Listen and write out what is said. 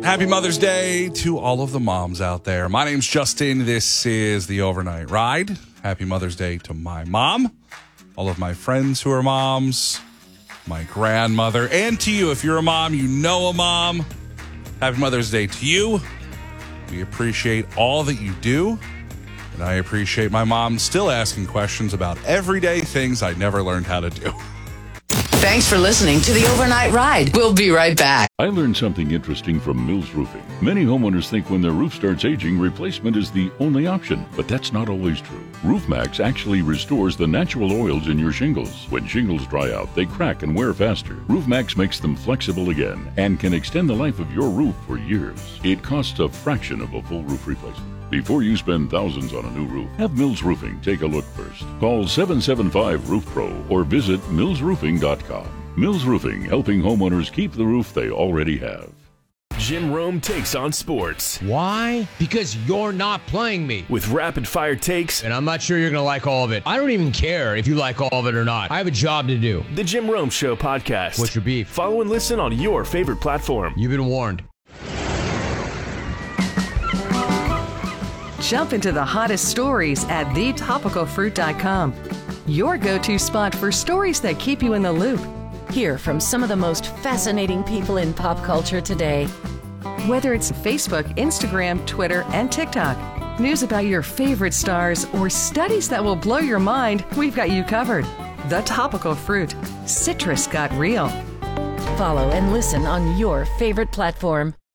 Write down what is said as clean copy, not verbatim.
Happy Mother's Day to all of the moms out there. My name's Justin. This is the Overnight Ride. Happy Mother's Day to my mom, all of my friends who are moms, my grandmother, and to you. If you're a mom, you know a mom. Happy Mother's Day to you. We appreciate all that you do. And I appreciate my mom still asking questions about everyday things I never learned how to do. Thanks for listening to the Overnight Ride. We'll be right back. I learned something interesting from Mills Roofing. Many homeowners think when their roof starts aging, replacement is the only option, but that's not always true. RoofMax actually restores the natural oils in your shingles. When shingles dry out, they crack and wear faster. RoofMax makes them flexible again and can extend the life of your roof for years. It costs a fraction of a full roof replacement. Before you spend thousands on a new roof, have Mills Roofing take a look first. Call 775-ROOF-PRO or visit millsroofing.com. Mills Roofing, helping homeowners keep the roof they already have. Jim Rome takes on sports. Why? Because you're not playing me. With rapid-fire takes. And I'm not sure you're going to like all of it. I don't even care if you like all of it or not. I have a job to do. The Jim Rome Show podcast. What's your beef? Follow and listen on your favorite platform. You've been warned. Jump into the hottest stories at thetopicalfruit.com. Your go-to spot for stories that keep you in the loop. Hear from some of the most fascinating people in pop culture today. Whether it's Facebook, Instagram, Twitter, and TikTok, news about your favorite stars, or studies that will blow your mind, we've got you covered. The Topical Fruit. Citrus got real. Follow and listen on your favorite platform.